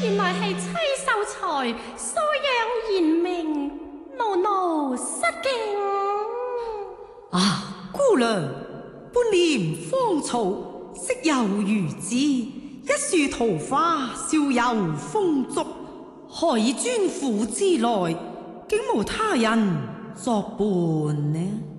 原來係妻秀才素養賢明，奴失敬。 啊，姑娘，半年芳草，色有如脂，一樹桃花，少有風燭。何以尊府之內，竟無他人作伴呢？